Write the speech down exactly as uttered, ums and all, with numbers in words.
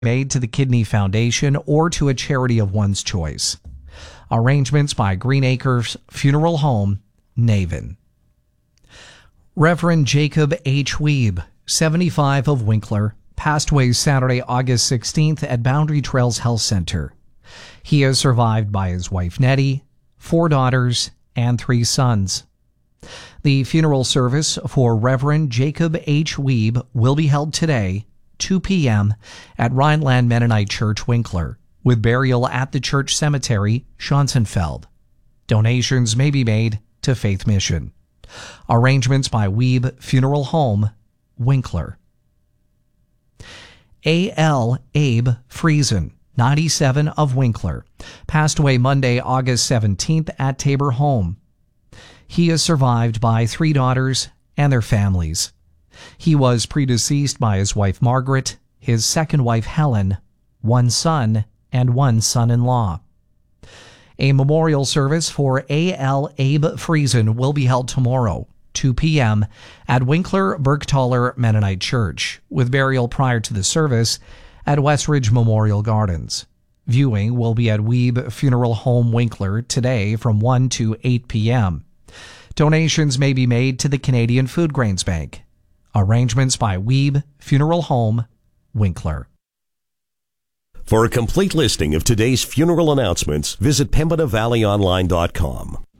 made to the Kidney Foundation or to a charity of one's choice. Arrangements by Green Acres Funeral Home, Naven. Reverend Jacob H. Weeb, seventy-five, of Winkler, passed away Saturday, August sixteenth at Boundary Trails Health Center. He is survived by his wife Nettie, four daughters, and three sons. The funeral service for Reverend Jacob H. Weeb will be held today, two p.m., at Rhineland Mennonite Church, Winkler, with burial at the church cemetery, Schonsenfeld. Donations may be made to Faith Mission. Arrangements by Weeb Funeral Home, Winkler. A L. Abe Friesen, ninety-seven, of Winkler, passed away Monday, August seventeenth at Tabor Home. He is survived by three daughters and their families. He was predeceased by his wife Margaret, his second wife Helen, one son, and one son-in-law. A memorial service for A L. Abe Friesen will be held tomorrow, two p.m., at Winkler Bergthaler Mennonite Church, with burial prior to the service at Westridge Memorial Gardens. Viewing will be at Weeb Funeral Home, Winkler, today from one to eight p.m. Donations may be made to the Canadian Food Grains Bank. Arrangements by Weeb Funeral Home, Winkler. For a complete listing of today's funeral announcements, visit Pembina Valley Online dot com.